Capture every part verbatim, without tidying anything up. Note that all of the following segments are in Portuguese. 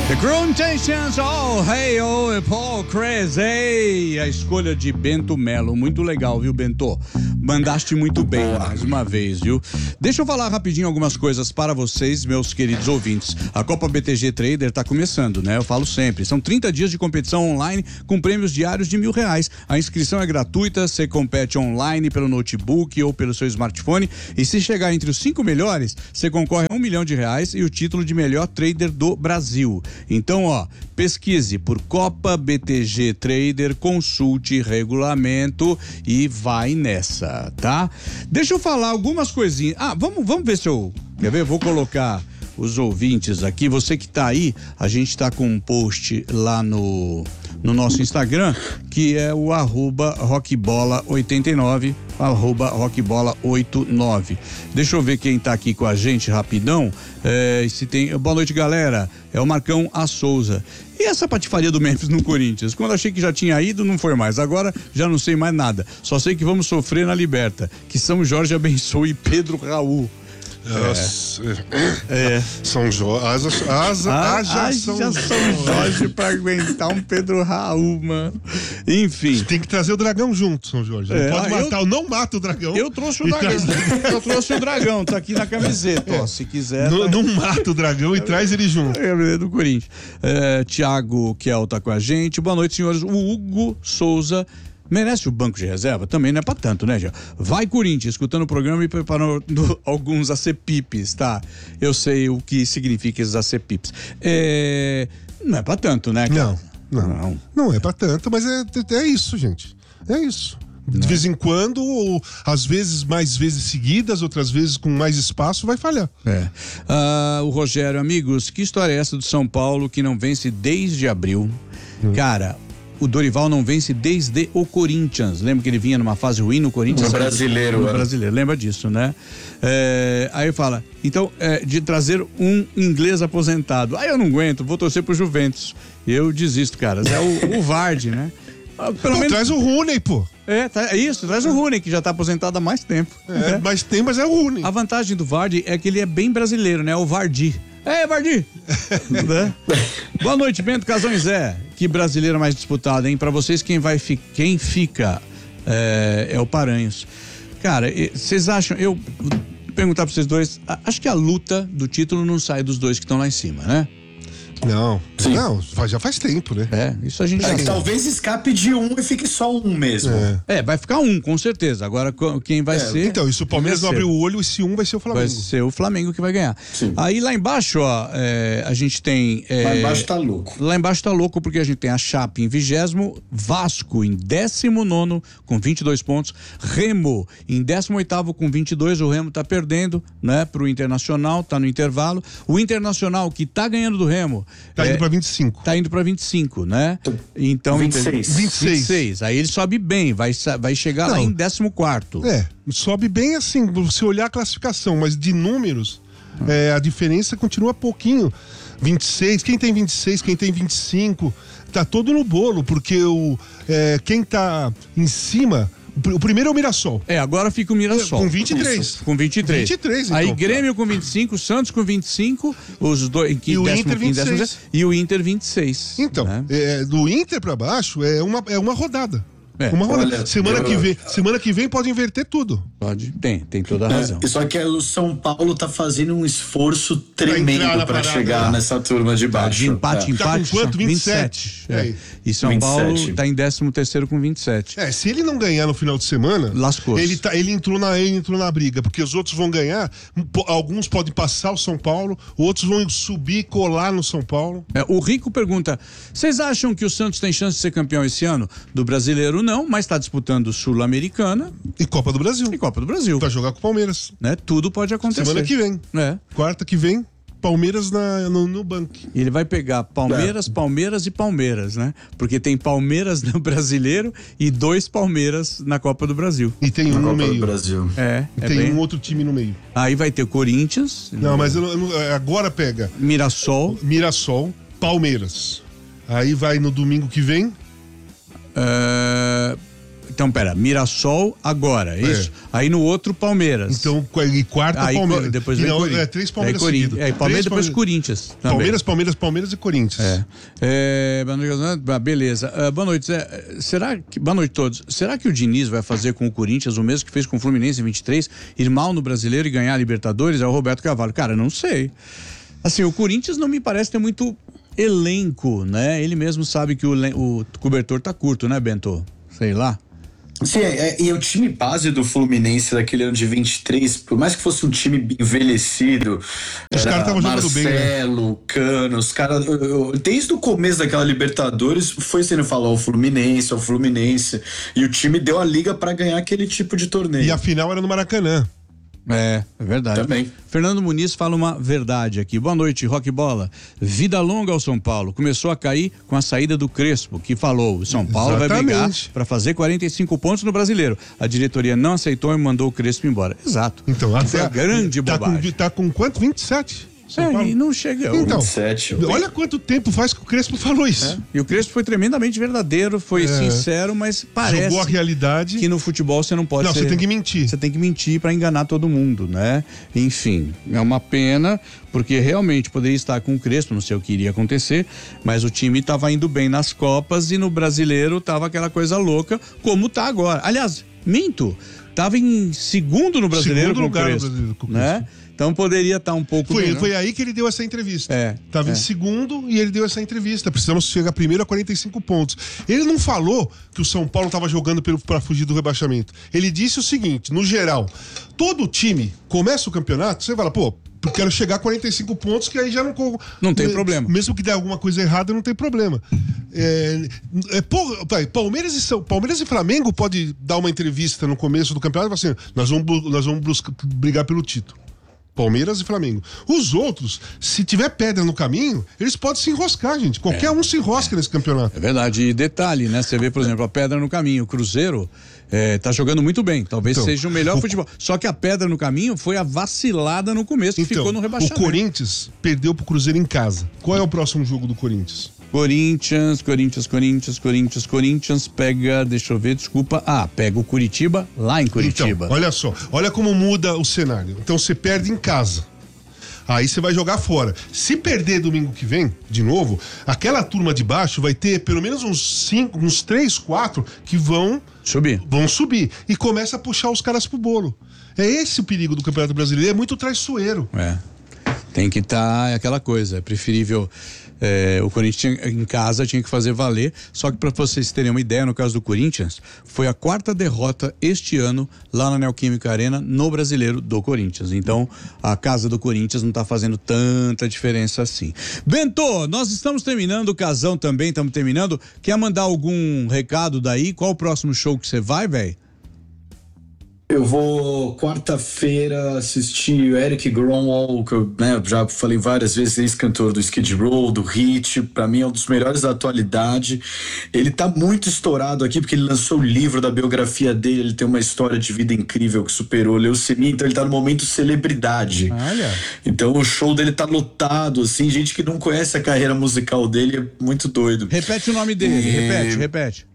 The Crunchations, oh, hey, oh, Paul Crazy. A escolha de Bento Melo, muito legal, viu, Bento? Mandaste muito bem mais uma vez, viu? Deixa eu falar rapidinho algumas coisas para vocês, meus queridos ouvintes. A Copa B T G Trader tá começando, né? Eu falo sempre. São trinta dias de competição online com prêmios diários de mil reais. A inscrição é gratuita, você compete online pelo notebook ou pelo seu smartphone. E se chegar entre os cinco melhores, você concorre a um milhão de reais e o título de melhor trader do Brasil. Então, ó, pesquise por Copa B T G Trader, consulte regulamento e vai nessa, tá? Deixa eu falar algumas coisinhas. Ah, vamos, vamos ver se eu... Quer ver? Vou colocar os ouvintes aqui. Você que tá aí, a gente tá com um post lá no, no nosso Instagram, que é o arroba rockbola oitenta e nove, arroba rockbola oitenta e nove. Deixa eu ver quem tá aqui com a gente rapidão. É, se tem... Boa noite, galera. É o Marcão A. Souza. E essa patifaria do Memphis no Corinthians? Quando achei que já tinha ido, não foi mais. Agora já não sei mais nada. Só sei que vamos sofrer na Liberta. Que São Jorge abençoe Pedro Raul. É. é. São Jorge. Asa, asa, ah, haja haja São, São Jorge, Jorge pra aguentar um Pedro Raul, mano. Enfim. Tem que trazer o dragão junto, São Jorge. Não é, pode matar, eu, não mata o dragão. Eu trouxe o dragão. Traz... Eu trouxe o dragão, tá aqui na camiseta, é. ó. Se quiser. Não, tá... não mata o dragão e é, traz ele junto. É do Corinthians. É, Tiago Kel tá com a gente. Boa noite, senhores. O Hugo Souza. Merece o banco de reserva? Também não é pra tanto, né, já? Vai, Corinthians, escutando o programa e preparando alguns A C P I Ps, tá? Eu sei o que significa esses A C P I Ps. É... Não é pra tanto, né, cara? Não, não. Não, não é pra tanto, mas é, é isso, gente. É isso. De não. vez em quando, ou às vezes mais vezes seguidas, outras vezes com mais espaço, vai falhar. É. Ah, o Rogério, amigos, que história é essa do São Paulo que não vence desde abril? Hum. Cara... O Dorival não vence desde o Corinthians. Lembra que ele vinha numa fase ruim no Corinthians? No brasileiro. No brasileiro, lembra disso, né? É, aí fala, então, é, de trazer um inglês aposentado. Aí eu não aguento, vou torcer pro Juventus. Eu desisto, cara. É o, o Vardy, né? Pelo não, menos... Traz o Rooney, pô. É, tá, é isso, traz o Rooney, que já tá aposentado há mais tempo. É, é. mais tempo, mas é o Rooney. A vantagem do Vardy é que ele é bem brasileiro, né? O Vardy. É, Vardy! né? Boa noite, Bento Casão Zé. Que brasileiro mais disputado, hein? Pra vocês, quem vai fi... quem fica é, é o Paranhos. Cara, vocês acham... Eu vou perguntar pra vocês dois. Acho que a luta do título não sai dos dois que estão lá em cima, né? Não, Sim. não, já faz tempo, né? É, isso a gente é, tem. Talvez escape de um e fique só um mesmo. É, é vai ficar um, com certeza. Agora, quem vai é, ser... Então, e se o Palmeiras não abrir o olho, esse um vai ser o Flamengo. Vai ser o Flamengo que vai ganhar. Sim. Aí lá embaixo, ó, é, a gente tem... É, lá embaixo tá louco. Lá embaixo tá louco porque a gente tem a Chape em vigésimo, Vasco em décimo nono com vinte e dois pontos, Remo em décimo oitavo com vinte e dois, o Remo tá perdendo, né, pro Internacional, tá no intervalo. O Internacional que tá ganhando do Remo... Tá é, indo pra vinte e cinco. Tá indo pra vinte e cinco, né? Então... vinte e seis. vinte e seis. vinte e seis. Aí ele sobe bem, vai, vai chegar não. lá em décimo quarto. É, sobe bem assim, se olhar a classificação, mas de números, hum. é, a diferença continua pouquinho. vinte e seis, quem tem vinte e seis, quem tem vinte e cinco, tá todo no bolo, porque o, é, quem tá em cima... O primeiro é o Mirassol. É, agora fica o Mirassol. Com vinte e três. Isso, com vinte e três. vinte e três, então. Aí Grêmio com vinte e cinco, Santos com vinte e cinco, os dois em e o Inter vinte e seis. décimo, e o Inter vinte e seis. Então, né? é, do Inter pra baixo é uma, é uma rodada. É. Uma rodada. Olha, semana, eu... que vem, semana que vem pode inverter tudo. Pode, tem, tem toda a razão. É, só que o São Paulo tá fazendo um esforço tremendo para chegar nessa turma de baixo. De empate, é. empate. Tá com quanto? vinte e sete. É. É. E São vinte e sete. Paulo tá em décimo terceiro com vinte e sete. É, se ele não ganhar no final de semana, lascou. Ele, tá, ele, entrou na, ele entrou na briga, porque os outros vão ganhar, alguns podem passar o São Paulo, outros vão subir e colar no São Paulo. É, o Rico pergunta, vocês acham que o Santos tem chance de ser campeão esse ano? Do Brasileiro não, mas tá disputando Sul-Americana e Copa do Brasil. E Copa do Brasil. Vai jogar com o Palmeiras. Né? Tudo pode acontecer. Semana que vem. É. Quarta que vem, Palmeiras na, no, no banco. E ele vai pegar Palmeiras, é. Palmeiras e Palmeiras, né? Porque tem Palmeiras no Brasileiro e dois Palmeiras na Copa do Brasil. E tem um na no Copa meio. Do Brasil. É. E é tem bem... um outro time no meio. Aí vai ter Corinthians. Não, no... mas eu, eu, agora pega Mirassol. Mirassol, Palmeiras. Aí vai no domingo que vem. Uh... Então, pera, Mirassol agora, é isso? Aí no outro, Palmeiras. Então, e quarta, aí, Palmeiras. Depois e vem não, Corinthians. É, três Palmeiras é, seguidos. É, Palmeiras, depois Corinthians. Também. Palmeiras, Palmeiras, Palmeiras e Corinthians. É. é beleza. Uh, boa noite, Zé. Será que, boa noite a todos. Será que o Diniz vai fazer com o Corinthians o mesmo que fez com o Fluminense em vinte e três, ir mal no Brasileiro e ganhar a Libertadores? É o Roberto Carvalho. Cara, não sei. Assim, o Corinthians não me parece ter muito elenco, né? Ele mesmo sabe que o, o cobertor tá curto, né, Bento? Sei lá. Sim, é, e o time base do Fluminense daquele ano de vinte e três, por mais que fosse um time envelhecido, os caras estavam jogando bem, né? Marcelo, Cano, os caras, desde o começo daquela Libertadores, foi sendo falado o Fluminense, o Fluminense, e o time deu a liga pra ganhar aquele tipo de torneio. E a final era no Maracanã. É, é verdade. Também. Fernando Muniz fala uma verdade aqui. Boa noite, Rock Bola. Vida longa ao São Paulo. Começou a cair com a saída do Crespo, que falou: o São Paulo Exatamente. vai brigar para fazer quarenta e cinco pontos no Brasileiro. A diretoria não aceitou e mandou o Crespo embora. Exato. Então, até foi a grande tá bobagem. Com, tá com quanto? vinte e sete? É, e não chega. Então, vinte e sete, olha quanto tempo faz que o Crespo falou isso. É. E o Crespo foi tremendamente verdadeiro, foi é. sincero, mas parece Jogou a realidade que no futebol você não pode Não, ser... você tem que mentir. Você tem que mentir para enganar todo mundo, né? Enfim, é uma pena, porque realmente poderia estar com o Crespo, não sei o que iria acontecer, mas o time estava indo bem nas Copas e no Brasileiro tava aquela coisa louca, como tá agora. Aliás, minto, tava em segundo no Brasileiro segundo com lugar o Crespo, no Brasileiro com o né? Crespo. Então poderia estar um pouco... Foi, melhor. foi aí que ele deu essa entrevista. É, Tava é. em segundo e ele deu essa entrevista. Precisamos chegar primeiro a quarenta e cinco pontos. Ele não falou que o São Paulo estava jogando para fugir do rebaixamento. Ele disse o seguinte, no geral, todo time começa o campeonato, você fala, pô, quero chegar a quarenta e cinco pontos, que aí já não... Não tem problema. Mesmo que der alguma coisa errada, não tem problema. É, é, pô, Palmeiras, e São, Palmeiras e Flamengo pode dar uma entrevista no começo do campeonato e falar assim, nós vamos, nós vamos buscar, brigar pelo título. Palmeiras e Flamengo. Os outros, se tiver pedra no caminho, eles podem se enroscar, gente. Qualquer é, um se enrosca é. nesse campeonato. É verdade. E detalhe, né? Você vê, por exemplo, a pedra no caminho. O Cruzeiro é, tá jogando muito bem. Talvez então, seja o melhor o... futebol. Só que a pedra no caminho foi a vacilada no começo, que então, ficou no rebaixamento. O Corinthians perdeu pro Cruzeiro em casa. Qual é o próximo jogo do Corinthians? Corinthians, Corinthians, Corinthians, Corinthians, Corinthians, pega, deixa eu ver, desculpa, ah, pega o Curitiba lá em Curitiba. Então, olha só, olha como muda o cenário. Então você perde em casa, aí você vai jogar fora. Se perder domingo que vem, de novo, aquela turma de baixo vai ter pelo menos uns cinco, uns três, quatro que vão subir. Vão subir e começa a puxar os caras pro bolo. É esse o perigo do Campeonato Brasileiro, é muito traiçoeiro. É, tem que estar tá, aquela coisa, é preferível... É, o Corinthians em casa tinha que fazer valer, só que para vocês terem uma ideia, no caso do Corinthians, foi a quarta derrota este ano lá na Neoquímica Arena no Brasileiro do Corinthians. Então a casa do Corinthians não tá fazendo tanta diferença assim. Bento, nós estamos terminando, o Casão também estamos terminando. Quer mandar algum recado daí? Qual o próximo show que você vai, velho? Eu vou quarta-feira assistir o Eric Gromwall, que eu né, já falei várias vezes, ex-cantor do Skid Row, do Hit, pra mim é um dos melhores da atualidade. Ele tá muito estourado aqui porque ele lançou o livro da biografia dele, ele tem uma história de vida incrível que superou leucemia, então ele tá no momento celebridade. Olha. Então o show dele tá lotado, assim, gente que não conhece a carreira musical dele é muito doido. Repete o nome dele, e... repete, repete.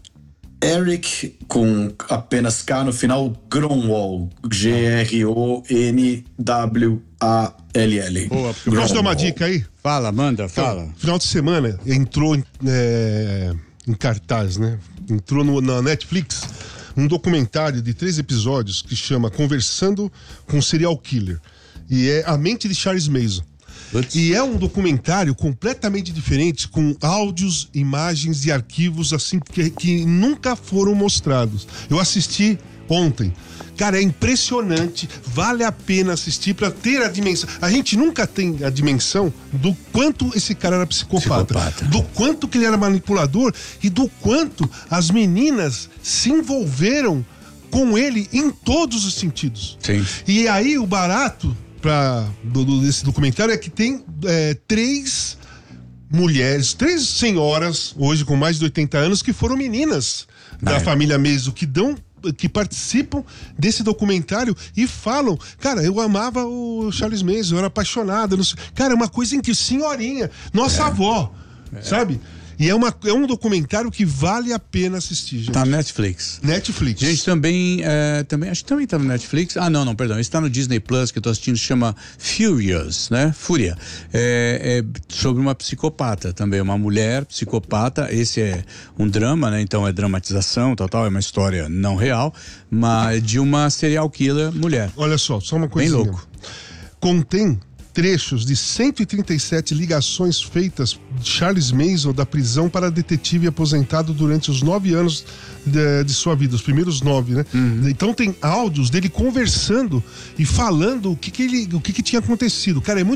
Eric, com apenas K no final, Gromwall, G R O N W A L L. Boa, eu posso dar uma dica aí? Fala, manda, fala. Então, final de semana entrou é, em cartaz, né? Entrou no, na Netflix um documentário de três episódios que chama Conversando com o Serial Killer. E é A Mente de Charles Manson. E é um documentário completamente diferente, com áudios, imagens e arquivos assim que, que nunca foram mostrados. Eu assisti ontem. Cara, é impressionante, vale a pena assistir para ter a dimensão. A gente nunca tem a dimensão do quanto esse cara era psicopata, psicopata, do quanto que ele era manipulador e do quanto as meninas se envolveram com ele em todos os sentidos. Sim. E aí o barato pra, do, do, desse documentário é que tem é, três mulheres, três senhoras, hoje com mais de oitenta anos, que foram meninas da é. família Manson, que dão que participam desse documentário e falam, cara, eu amava o Charles Manson, eu era apaixonada, não sei. Cara, é uma coisa em que senhorinha, nossa é. avó, é. sabe? E é, uma, é um documentário que vale a pena assistir, gente. Tá no Netflix. Netflix. Gente, também, é, também, acho que também tá no Netflix. Ah, não, não, perdão. Esse tá no Disney Plus, que eu tô assistindo, chama Furious, né? Fúria. É, é sobre uma psicopata também, uma mulher psicopata. Esse é um drama, né? Então é dramatização, tal, tal. É uma história não real, mas de uma serial killer mulher. Olha só, só uma coisinha. Bem louco. Contém trechos de cento e trinta e sete ligações feitas de Charles Manson da prisão para detetive aposentado durante os nove anos de, de sua vida, os primeiros nove, né? Uhum. Então tem áudios dele conversando e falando o que, que, ele, o que, que tinha acontecido. Cara, é muito